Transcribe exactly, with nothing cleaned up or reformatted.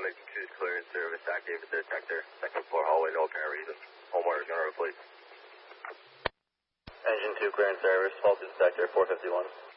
making choose clearance service, activate the detector. Second floor hallway, no apparent reason. Homeowner's gonna replace. Engine two clearance service, faulty detector, four fifty-one.